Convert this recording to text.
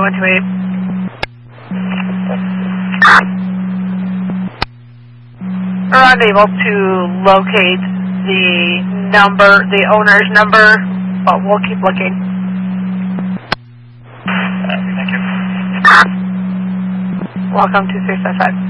128. We're unable to locate the owner's number, but we'll keep looking. Thank you. Welcome to 655.